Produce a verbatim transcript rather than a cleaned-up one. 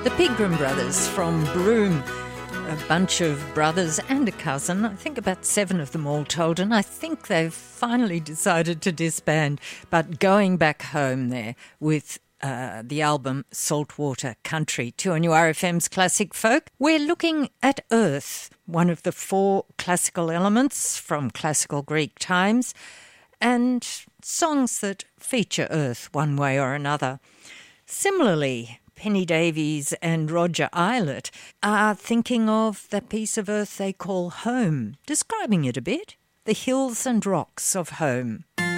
The Pegram Brothers from Broome, a bunch of brothers and a cousin, I think about seven of them all told, and I think they've finally decided to disband, but going back home there with uh, the album Saltwater Country, two N U R F M's Classic Folk. We're looking at earth, one of the four classical elements from classical Greek times, and songs that feature earth one way or another. Similarly, Penny Davies and Roger Eilert are thinking of the piece of earth they call home, describing it a bit, the hills and rocks of home.